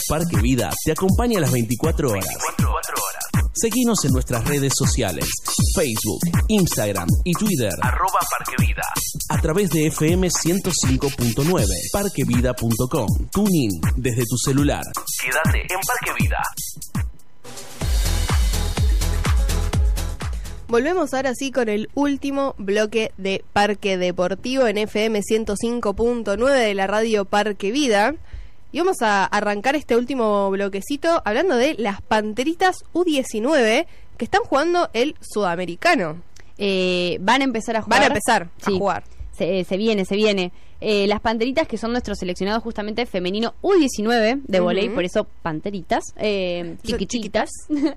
Parque Vida te acompaña las 24 horas. Seguinos en nuestras redes sociales, Facebook, Instagram y Twitter, @parquevida. a través de FM 105.9, parquevida.com. TuneIn desde tu celular. Quédate en Parque Vida. Volvemos ahora sí con el último bloque de Parque Deportivo en FM 105.9 de la radio Parque Vida. Y vamos a arrancar este último bloquecito hablando de las Panteritas U19 que están jugando el Sudamericano. Van a empezar a jugar. A jugar. Se viene. Las Panteritas, que son nuestros seleccionados justamente femenino U19 de vóley, por eso Panteritas, chiquitas,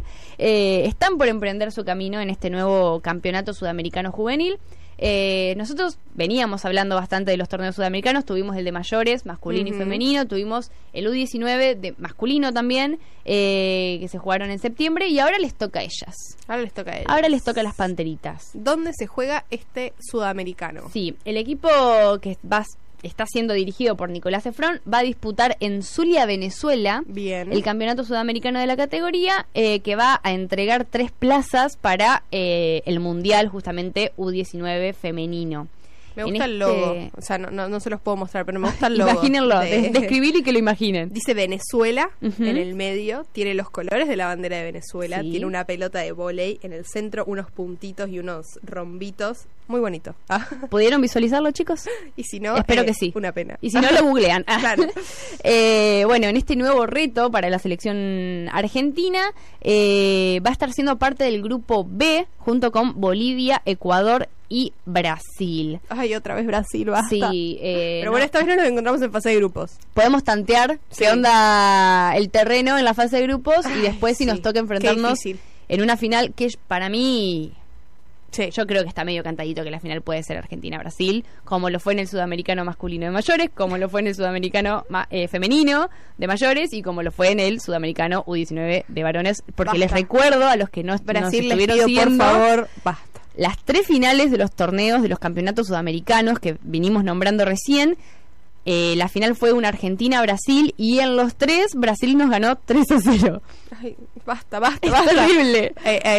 están por emprender su camino en este nuevo campeonato sudamericano juvenil. Nosotros veníamos hablando bastante de los torneos sudamericanos, tuvimos el de mayores, masculino y femenino, tuvimos el U19 de masculino también, que se jugaron en septiembre, y ahora les toca a ellas. Ahora les toca a las Panteritas. ¿Dónde se juega este sudamericano? Sí, el equipo que está siendo dirigido por Nicolás Efrón va a disputar en Zulia, Venezuela, el campeonato sudamericano de la categoría, que va a entregar 3 plazas para el mundial justamente U19 femenino. Me gusta el logo, o sea, no se los puedo mostrar, pero me gusta el logo. Imagínenlo, describir y que lo imaginen. Dice Venezuela en el medio, tiene los colores de la bandera de Venezuela, tiene una pelota de vóley en el centro, unos puntitos y unos rombitos, muy bonito. ¿Pudieron visualizarlo, chicos? Y si no, espero que sí. Una pena. Y si no, lo googlean. Claro. Bueno, en este nuevo reto para la selección argentina, va a estar siendo parte del grupo B, junto con Bolivia, Ecuador y Brasil. Ay, otra vez Brasil, basta. Sí, pero bueno, esta vez no nos encontramos en fase de grupos. Podemos tantear qué onda el terreno en la fase de grupos y después si nos toca enfrentarnos en una final que para mí... Sí, yo creo que está medio cantadito que la final puede ser Argentina-Brasil, como lo fue en el sudamericano masculino de mayores, como lo fue en el sudamericano femenino de mayores y como lo fue en el sudamericano U19 de varones, porque les recuerdo a los que no Brasil, nos estuvieron les pido, siguiendo, por favor, basta. Las 3 finales de los torneos de los campeonatos sudamericanos que vinimos nombrando recién, la final fue una Argentina-Brasil y en los 3 Brasil nos ganó 3-0. Ay, basta. Terrible.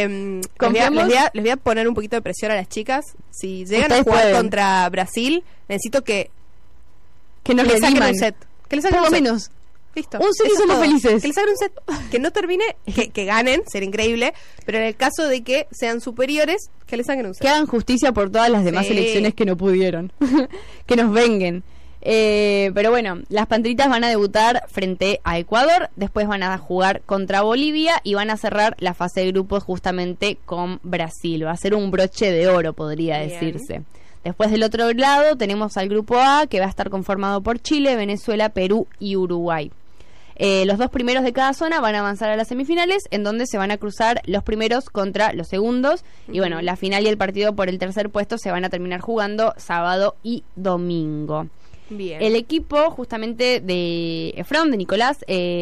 Les voy a poner un poquito de presión a las chicas. Si llegan a jugar contra Brasil, necesito que nos le saquen rediman. un set. Que le saquen por un lo set. menos. Listo. Un set y somos felices. Que le saquen un set. Que no termine, que ganen, sería increíble. Pero en el caso de que sean superiores, que le saquen un set. Que hagan justicia por todas las demás selecciones que no pudieron. Que nos venguen. Pero bueno, las Panteritas van a debutar frente a Ecuador, después van a jugar contra Bolivia y van a cerrar la fase de grupos justamente con Brasil. Va a ser un broche de oro, podría decirse. Después del otro lado tenemos al grupo A, que va a estar conformado por Chile, Venezuela, Perú y Uruguay. Los 2 primeros de cada zona van a avanzar a las semifinales, en donde se van a cruzar los primeros contra los segundos. Y bueno, la final y el partido por el tercer puesto se van a terminar jugando sábado y domingo. Bien. El equipo justamente de Efrón, de Nicolás,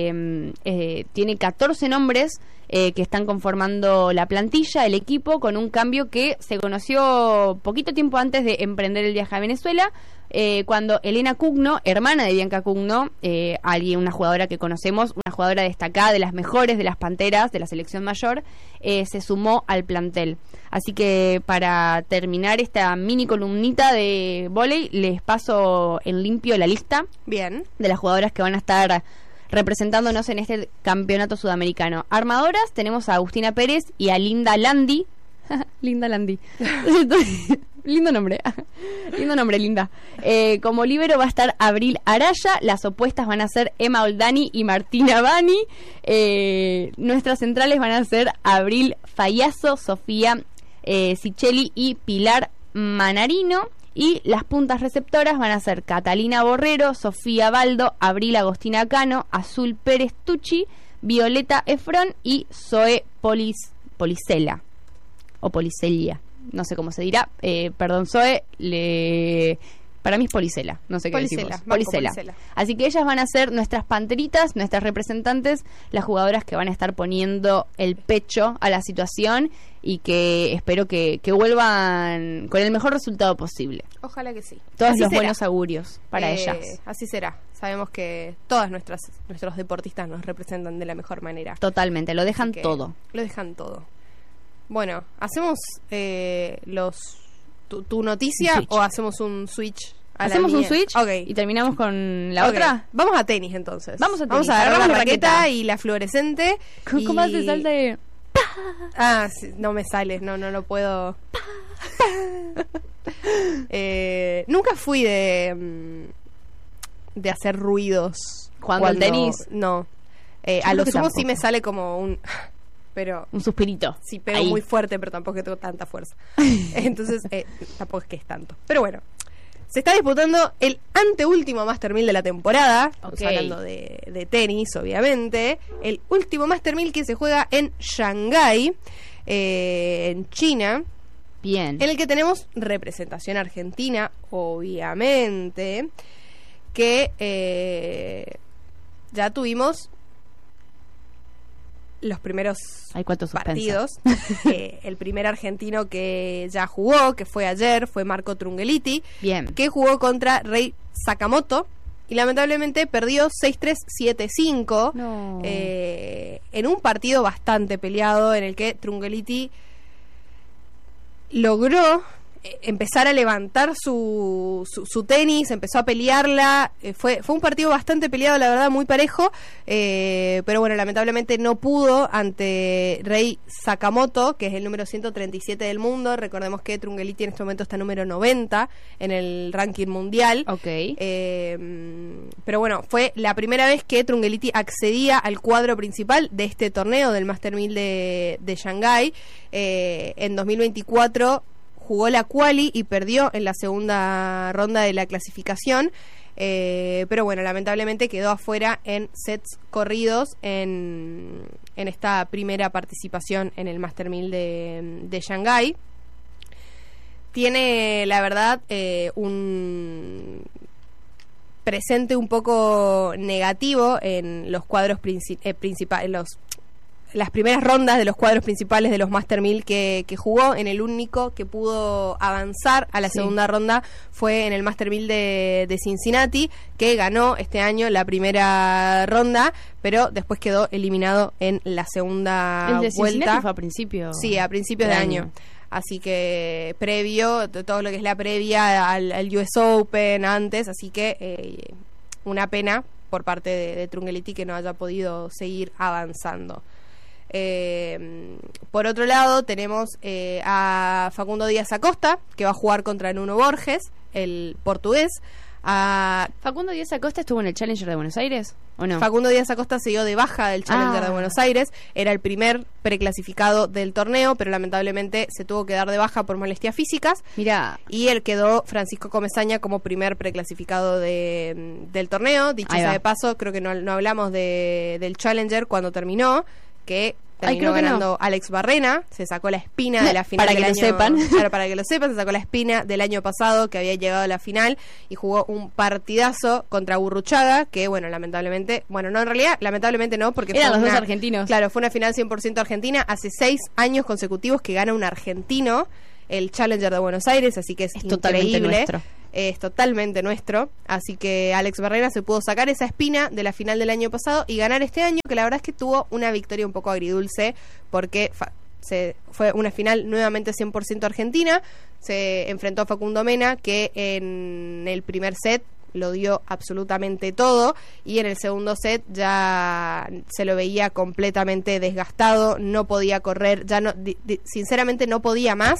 tiene 14 nombres que están conformando la plantilla, el equipo, con un cambio que se conoció poquito tiempo antes de emprender el viaje a Venezuela, cuando Elena Cugno, hermana de Bianca Cugno, una jugadora que conocemos, una jugadora destacada, de las mejores de las Panteras, de la selección mayor, se sumó al plantel. Así que para terminar esta mini columnita de vóley, les paso en limpio la lista de las jugadoras que van a estar representándonos en este campeonato sudamericano. Armadoras, tenemos a Agustina Pérez y a Linda Landi. Linda Landi. Lindo nombre, Linda. Como líbero va a estar Abril Araya. Las opuestas van a ser Emma Oldani y Martina Bani. Nuestras centrales van a ser Abril Fallazo, Sofía Sicheli y Pilar Manarino. Y las puntas receptoras van a ser Catalina Borrero, Sofía Baldo, Abril Agostina Cano, Azul Pérez Tucci, Violeta Efrón y Zoe Policela o Policelia, no sé cómo se dirá, perdón Zoe, para mí es Policela, no sé qué decimos. Policela. Así que ellas van a ser nuestras panteritas, nuestras representantes, las jugadoras que van a estar poniendo el pecho a la situación y que espero que vuelvan con el mejor resultado posible. Ojalá que sí. Todos los buenos augurios para ellas. Así será. Sabemos que todas nuestros deportistas nos representan de la mejor manera. Totalmente, lo dejan Así que todo. Lo dejan todo. Bueno, ¿hacemos tu noticia o hacemos un switch? ¿Hacemos un switch? Okay. ¿Y terminamos con la Ok. otra? Vamos a tenis entonces. Vamos a tenis. Vamos a agarrar Agarramos la la raqueta raqueta y la fluorescente. ¿Cómo hace salta de...? Ah, sí, no me sale, no lo puedo. Nunca fui de hacer ruidos. ¿Jugando al tenis? No. A creo lo que sumo sí tampoco. me sale como un... Pero Un suspirito. sí pego Ahí. muy fuerte, pero tampoco que tengo tanta fuerza. Entonces, tampoco es que es tanto. Pero bueno, se está disputando el anteúltimo Master 1000 de la temporada. Estamos Ok. hablando de tenis, obviamente. El último Master 1000 que se juega en Shanghái, en China. Bien. En el que tenemos representación argentina, obviamente. Que ya tuvimos los primeros Hay cuánto suspenso. partidos. El primer argentino que ya jugó, que fue ayer, fue Marco Trungelliti, Bien. que jugó contra Rei Sakamoto y lamentablemente perdió 6-3, 7-5 No. en un partido bastante peleado en el que Trungelliti logró empezar a levantar su tenis, empezó a pelearla, fue un partido bastante peleado, la verdad, muy parejo, pero bueno, lamentablemente no pudo ante Rei Sakamoto, que es el número 137 del mundo. Recordemos que Trungelliti en este momento está número 90 en el ranking mundial. Ok. Pero bueno, fue la primera vez que Trungelliti accedía al cuadro principal de este torneo del Master 1000 de Shanghái. En 2024 jugó la quali y perdió en la segunda ronda de la clasificación, pero bueno, lamentablemente quedó afuera en sets corridos en esta primera participación en el Master 1000 de Shanghái. Tiene, la verdad, un presente un poco negativo en los cuadros principales, las primeras rondas de los cuadros principales de los Master 1000 que jugó. En el único que pudo avanzar a la segunda ronda fue en el Master 1000 de Cincinnati, que ganó este año la primera ronda, pero después quedó eliminado en la segunda El de vuelta. Cincinnati fue a principio. Sí, a principios de año. Así que previo, todo lo que es la previa al US Open antes, así que una pena por parte de Trungelliti que no haya podido seguir avanzando. Por otro lado tenemos a Facundo Díaz Acosta, que va a jugar contra Nuno Borges, el portugués. ¿Facundo Díaz Acosta estuvo en el Challenger de Buenos Aires o no? Facundo Díaz Acosta se dio de baja del Challenger de Buenos Aires, era el primer preclasificado del torneo, pero lamentablemente se tuvo que dar de baja por molestias físicas. Mira, Y él quedó Francisco Comesaña como primer preclasificado del torneo. Dicho Ahí sea va. de paso, creo que no hablamos del Challenger cuando terminó, que terminó creo que ganando Alex Barrena, se sacó la espina de la final Para que del lo año, sepan. Claro, para que lo sepan, se sacó la espina del año pasado, que había llegado a la final y jugó un partidazo contra Burruchaga, que bueno, lamentablemente, no, en realidad, lamentablemente no, porque eran fue los dos una- argentinos. Claro, fue una final 100% argentina. Hace 6 años consecutivos que gana un argentino el Challenger de Buenos Aires, así que es totalmente increíble. nuestro. Es totalmente nuestro. Así que Alex Barrera se pudo sacar esa espina de la final del año pasado y ganar este año, que la verdad es que tuvo una victoria un poco agridulce, porque fue una final nuevamente 100% argentina. Se enfrentó a Facundo Mena, que en el primer set lo dio absolutamente todo, y en el segundo set ya se lo veía completamente desgastado, no podía correr, ya no, sinceramente no podía más.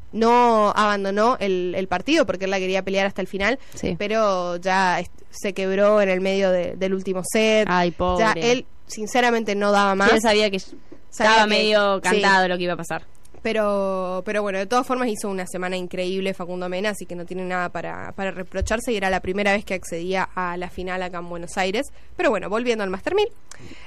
No abandonó el partido porque él la quería pelear hasta el final, Sí. pero ya se quebró en el medio del último set. Ay, pobre. Ya él sinceramente no daba más. Sí, él sabía que estaba medio sí. cantado lo que iba a pasar. Pero bueno, de todas formas hizo una semana increíble Facundo Mena, así que no tiene nada para reprocharse, y era la primera vez que accedía a la final acá en Buenos Aires. Pero bueno, volviendo al Master 1000,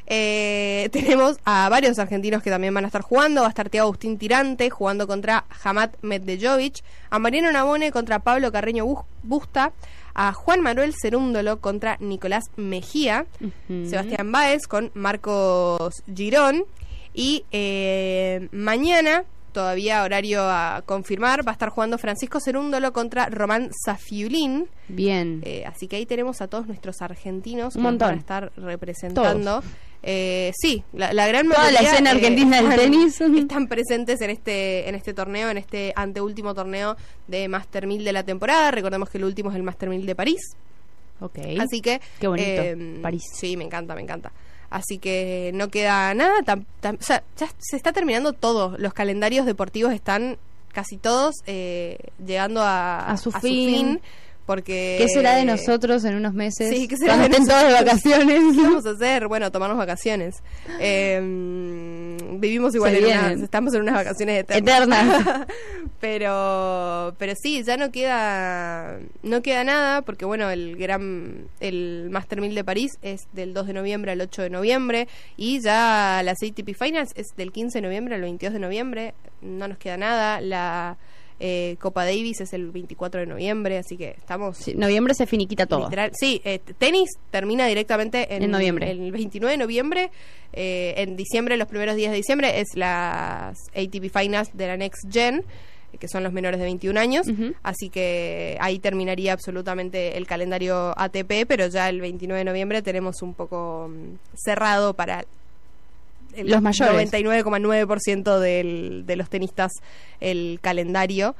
tenemos a varios argentinos que también van a estar jugando. Va a estar Thiago Agustín Tirante jugando contra Hamad Medvejovic, a Mariano Navone contra Pablo Carreño Busta, a Juan Manuel Cerúndolo contra Nicolás Mejía, Ujú. Sebastián Báez con Marcos Girón, y mañana todavía horario a confirmar. Va a estar jugando Francisco Cerúndolo contra Román Safiulín. Bien. Así que ahí tenemos a todos nuestros argentinos Un que nos montón. van a estar representando. Sí, la gran Toda mayoría, la escena argentina del tenis. están presentes en este torneo, en este anteúltimo torneo de Master 1000 de la temporada. Recordemos que el último es el Master 1000 de París. Ok. Así que Qué bonito, París. Sí, me encanta. Así que no queda nada. O sea, ya se está terminando todo. Los calendarios deportivos están casi todos llegando a su fin. Porque ¿Qué será de nosotros en unos meses? Sí, ¿qué será cuando de estén todos de nosotros? vacaciones? ¿Qué vamos a hacer? Bueno, tomarnos vacaciones. Vivimos igual estamos en unas vacaciones Eternas. pero sí, ya no queda nada, porque bueno, el Master 1000 de París es del 2 de noviembre al 8 de noviembre, y ya las ATP Finals es del 15 de noviembre al 22 de noviembre. No nos queda nada. La Copa Davis es el 24 de noviembre, así que estamos... Sí, noviembre se finiquita todo. Literal, sí, tenis termina directamente en noviembre. El 29 de noviembre. En diciembre, los primeros días de diciembre, es las ATP Finals de la Next Gen, que son los menores de 21 años. Ujú. Así que ahí terminaría absolutamente el calendario ATP, pero ya el 29 de noviembre tenemos un poco cerrado para... Los mayores. 99,9% de los tenistas el calendario.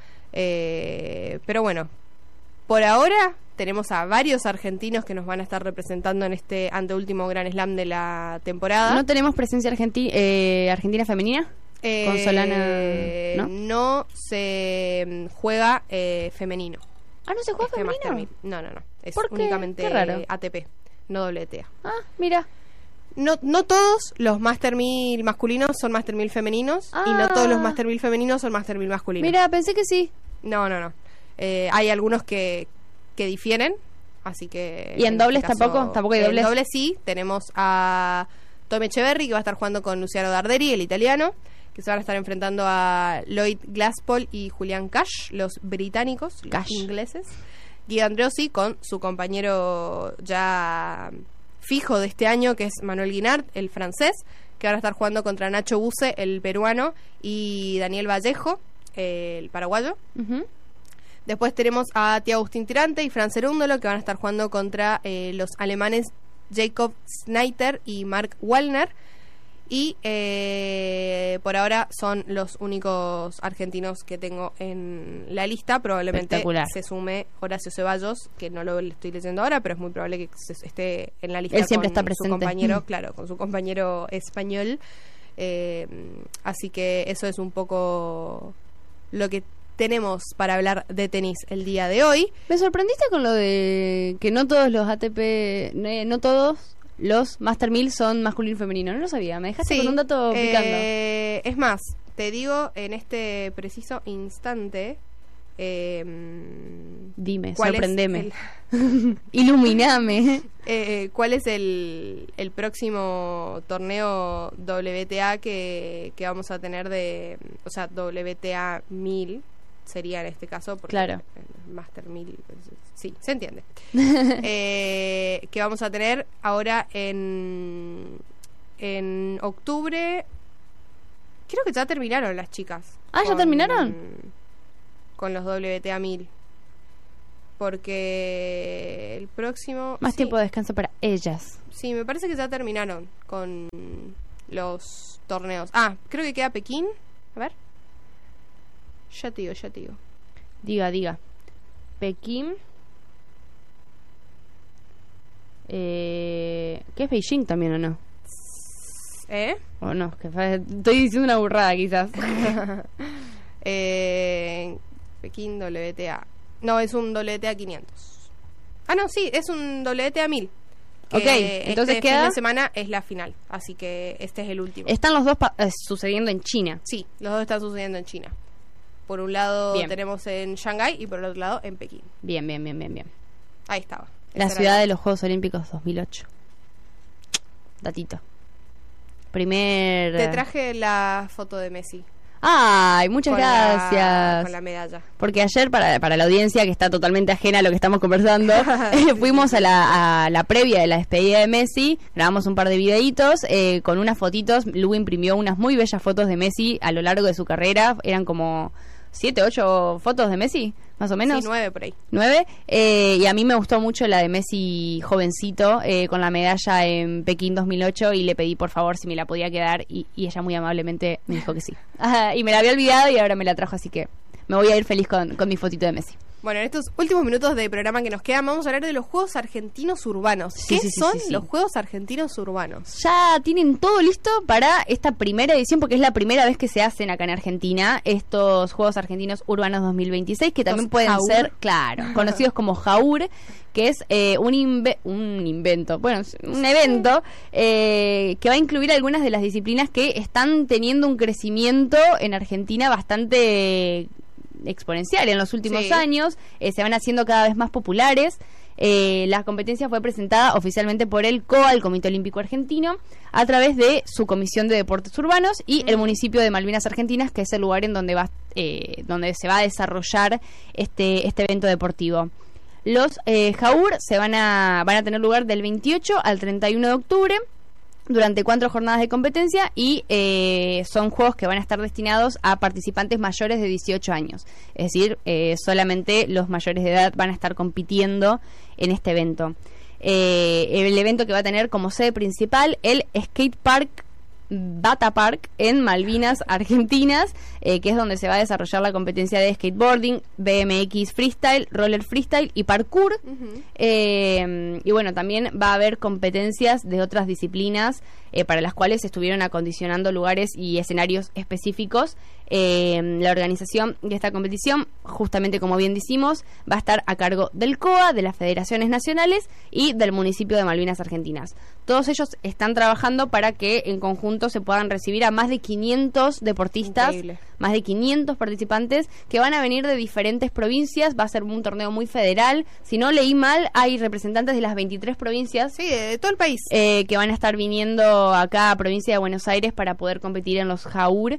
Pero bueno, por ahora tenemos a varios argentinos que nos van a estar representando en este anteúltimo Grand Slam de la temporada. ¿No tenemos presencia argentina femenina? Con Solana, ¿no? No se juega femenino. Ah, ¿no se juega Este Master femenino? 1000. No. Es ¿Por qué? únicamente Qué raro. ATP, no WTA. Ah, mira. No todos los Master 1000 masculinos son Master 1000 femeninos, y no todos los Master 1000 femeninos son Master 1000 masculinos. Mira, pensé que sí. No. Hay algunos que difieren, así que... ¿Y en dobles tampoco? ¿Tampoco hay dobles? En dobles sí, tenemos a Tom Echeverry, que va a estar jugando con Luciano Darderi, el italiano, que se van a estar enfrentando a Lloyd Glasspool y Julian Cash, los británicos, Cash. los ingleses. Guy Andreossi con su compañero ya fijo de este año, que es Manuel Guinart, el francés, que van a estar jugando contra Nacho Buse, el peruano, y Daniel Vallejo, el paraguayo. Ujú. Después tenemos a Thiago Agustín Tirante y Fran Cerúndolo, que van a estar jugando contra los alemanes Jacob Sneiter y Mark Wallner. Y por ahora son los únicos argentinos que tengo en la lista. Probablemente Espectacular. se sume Horacio Ceballos, que no lo estoy leyendo ahora, pero es muy probable que esté en la lista. Él siempre con está presente. su compañero, claro, con su compañero español. Así que eso es un poco lo que tenemos para hablar de tenis el día de hoy. Me sorprendiste con lo de que no todos los ATP, no todos los Master 1000 son masculino y femenino. No lo sabía, me dejaste con un dato picando. Es más, te digo en este preciso instante... Dime, ¿cuál es sorprendeme. Iluminame. ¿Cuál es el próximo torneo WTA que vamos a tener o sea, WTA 1000 sería en este caso, porque Claro. Master 1000, sí, se entiende. Que vamos a tener ahora en octubre. Creo que ya terminaron las chicas. Ah, ¿ya terminaron? Con los WTA 1000. Porque el próximo... Más sí. tiempo de descanso para ellas. Sí, me parece que ya terminaron con los torneos. Ah, creo que queda Pekín. A ver. Ya te digo. Diga. Pekín. ¿Qué es Beijing también o no? O no, estoy diciendo una burrada quizás. Pekín WTA. No, es un WTA 500. Ah, no, sí, es un WTA 1000. Que Ok, entonces este queda... fin de semana es la final, así que este es el último. Están los dos sucediendo en China. Sí, los dos están sucediendo en China. Por un lado Bien. tenemos en Shanghái y por el otro lado en Pekín. Bien. Ahí estaba. La Esa ciudad era de los Juegos Olímpicos 2008. Datito. Te traje la foto de Messi. Ay, muchas gracias. Con la medalla. Porque ayer, para la audiencia que está totalmente ajena a lo que estamos conversando, fuimos a la previa de la despedida de Messi, grabamos un par de videitos con unas fotitos. Lu imprimió unas muy bellas fotos de Messi a lo largo de su carrera, eran como 7, 8 fotos de Messi, más o menos. Sí, 9 por ahí. 9, y a mí me gustó mucho la de Messi jovencito, con la medalla en Pekín 2008, y le pedí por favor si me la podía quedar, y ella muy amablemente me dijo que sí. Y me la había olvidado y ahora me la trajo, así que me voy a ir feliz con mi fotito de Messi. Bueno, en estos últimos minutos de programa que nos quedan, vamos a hablar de los Juegos Argentinos Urbanos. ¿Qué son los Juegos Argentinos Urbanos? Ya tienen todo listo para esta primera edición, porque es la primera vez que se hacen acá en Argentina estos Juegos Argentinos Urbanos 2026, que también pueden ser, claro, conocidos como JAUR, que es un evento que va a incluir algunas de las disciplinas que están teniendo un crecimiento en Argentina bastante exponencial en los últimos años. Se van haciendo cada vez más populares. La competencia fue presentada oficialmente por el COA, el Comité Olímpico Argentino, a través de su Comisión de Deportes Urbanos y el municipio de Malvinas Argentinas, que es el lugar en donde donde se va a desarrollar este evento deportivo. Los JAUR van a tener lugar del 28 al 31 de octubre durante 4 jornadas de competencia, y son juegos que van a estar destinados a participantes mayores de 18 años. Es decir, solamente los mayores de edad van a estar compitiendo en este evento. El evento que va a tener como sede principal el Skate Park Bata Park en Malvinas Argentinas, que es donde se va a desarrollar la competencia de skateboarding, BMX freestyle, roller freestyle y parkour. Y bueno, también va a haber competencias de otras disciplinas para las cuales se estuvieron acondicionando lugares y escenarios específicos. La organización de esta competición, justamente como bien decimos, va a estar a cargo del COA, de las federaciones nacionales y del municipio de Malvinas Argentinas. Todos ellos están trabajando para que en conjunto se puedan recibir a más de 500 deportistas. Increíble. Más de 500 participantes que van a venir de diferentes provincias. Va a ser un torneo muy federal. Si no leí mal, hay representantes de las 23 provincias. Sí, de todo el país. Que van a estar viniendo acá a provincia de Buenos Aires para poder competir en los JAUR.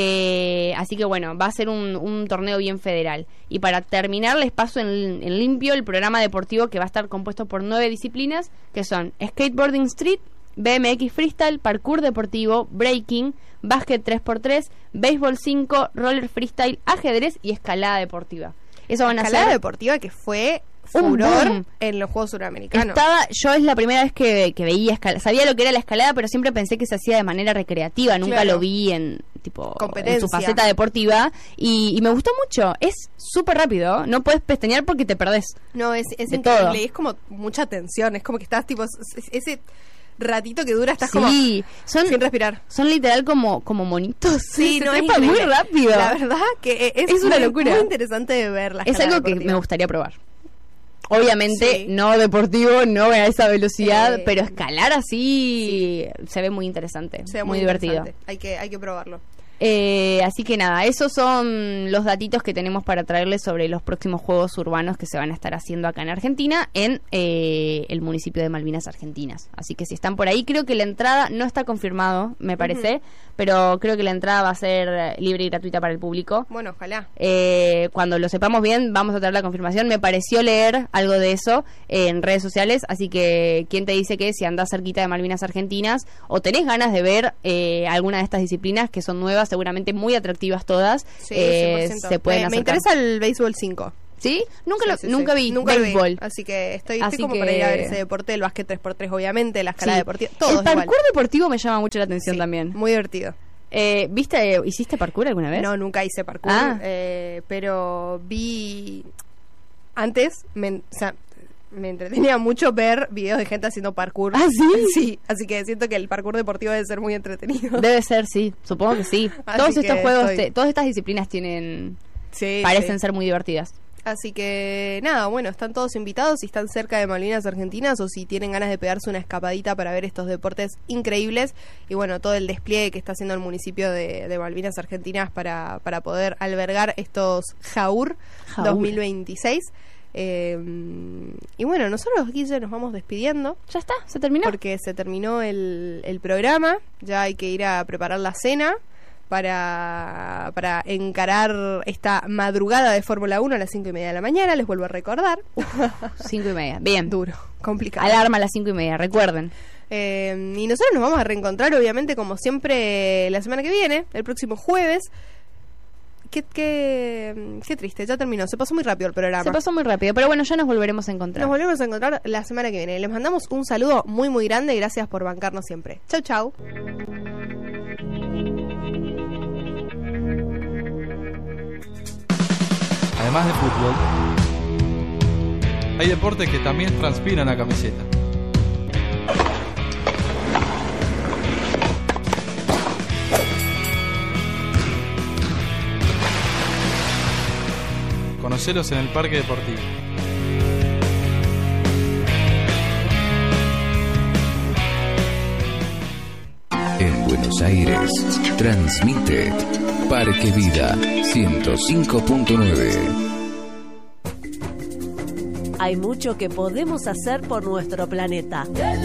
Así que bueno, va a ser un torneo bien federal. Y para terminar, les paso en limpio el programa deportivo, que va a estar compuesto por 9 disciplinas, que son skateboarding street, BMX freestyle, parkour deportivo, breaking, básquet 3x3, béisbol 5, roller freestyle, ajedrez y escalada deportiva. Eso van a ser escalada deportiva, que fue furor en los Juegos Suramericanos. Yo es la primera vez que veía escalada. Sabía lo que era la escalada, pero siempre pensé que se hacía de manera recreativa. Nunca lo vi en su faceta deportiva. Y me gustó mucho. Es súper rápido. No puedes pestañear porque te perdés. No, es increíble. Todo. Es como mucha tensión. Es como que estás ese ratito que dura, estás como sin respirar. Son literal como monitos. Sí, se trepa muy rápido. La verdad que es una locura. Muy interesante de verla. Es algo deportiva que me gustaría probar. Obviamente no deportivo, no a esa velocidad, pero escalar así se ve muy interesante, muy divertido. Hay que probarlo. Así que nada, esos son los datitos que tenemos para traerles sobre los próximos Juegos Urbanos que se van a estar haciendo acá en Argentina, en el municipio de Malvinas Argentinas. Así que si están por ahí, creo que la entrada no está confirmado, me parece, pero creo que la entrada va a ser libre y gratuita para el público. Bueno, ojalá. Cuando lo sepamos bien, vamos a traer la confirmación. Me pareció leer algo de eso en redes sociales, así que ¿quién te dice que si andás cerquita de Malvinas Argentinas o tenés ganas de ver alguna de estas disciplinas que son nuevas, seguramente muy atractivas todas, se pueden acercar. Me interesa el béisbol 5. ¿Sí? Nunca vi béisbol. Así que estoy como para ir a ver ese deporte, el básquet 3x3 obviamente, la escalada deportiva, todo el parkour deportivo me llama mucho la atención también. Muy divertido. ¿Hiciste parkour alguna vez? No, nunca hice parkour, pero vi antes, me entretenía mucho ver videos de gente haciendo parkour. ¿Ah, sí? Sí, así que siento que el parkour deportivo debe ser muy entretenido. Debe ser, sí, supongo que sí. Todos estos juegos, todas estas disciplinas parecen ser muy divertidas. Así que nada, bueno, están todos invitados si están cerca de Malvinas Argentinas o si tienen ganas de pegarse una escapadita para ver estos deportes increíbles y bueno, todo el despliegue que está haciendo el municipio de Malvinas Argentinas para poder albergar estos JAUR 2026. Y bueno, nosotros aquí ya nos vamos despidiendo. Ya está, se terminó. Porque se terminó el programa. Ya hay que ir a preparar la cena. para encarar esta madrugada de Fórmula 1 a las 5:30 de la mañana, les vuelvo a recordar. 5:30, bien. Duro, complicado. Alarma a las 5:30, recuerden. Y nosotros nos vamos a reencontrar, obviamente, como siempre, la semana que viene, el próximo jueves. Qué triste, ya terminó, se pasó muy rápido el programa. Se pasó muy rápido, pero bueno, ya nos volveremos a encontrar. Nos volvemos a encontrar la semana que viene. Les mandamos un saludo muy muy grande y gracias por bancarnos siempre. Chau, chau. Además de fútbol, hay deportes que también transpiran la camiseta. Conocelos en el Parque Deportivo. En Buenos Aires, transmite Parque Vida 105.9. Hay mucho que podemos hacer por nuestro planeta.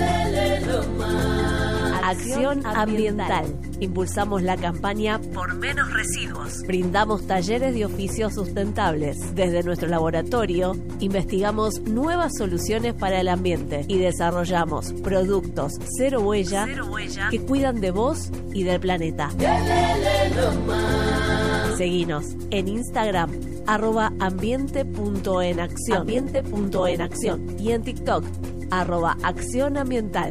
Acción ambiental. Impulsamos la campaña Por Menos Residuos. Brindamos talleres de oficios sustentables. Desde nuestro laboratorio, investigamos nuevas soluciones para el ambiente y desarrollamos productos cero huella que cuidan de vos y del planeta. Seguinos en Instagram @ambiente.enacción y en TikTok @acción ambiental.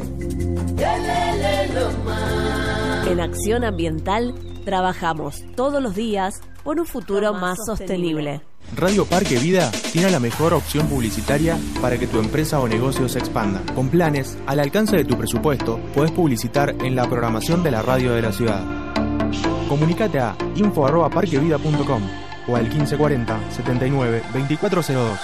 En Acción Ambiental trabajamos todos los días por un futuro más sostenible. Radio Parque Vida tiene la mejor opción publicitaria para que tu empresa o negocio se expanda. Con planes al alcance de tu presupuesto, podés publicitar en la programación de la radio de la ciudad. Comunicate a info@parquevida.com o al 1540 79 2402.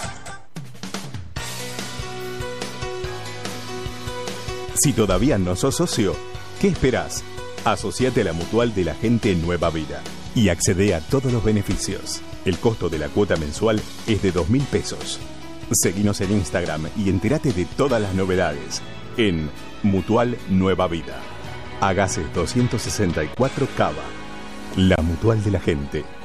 Si todavía no sos socio, ¿qué esperás? Asociate a la Mutual de la Gente Nueva Vida y accede a todos los beneficios. El costo de la cuota mensual es de 2.000 pesos. Seguinos en Instagram y entérate de todas las novedades en Mutual Nueva Vida. Hágase 264 Cava. La Mutual de la Gente.